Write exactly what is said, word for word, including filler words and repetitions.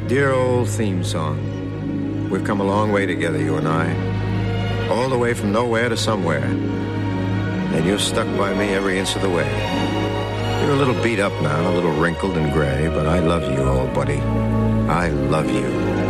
Dear old theme song. We've come a long way together, you and I. All the way from nowhere to somewhere. And you've stuck by me every inch of the way. You're a little beat up now, a little wrinkled and gray, but I love you, old buddy. I love you.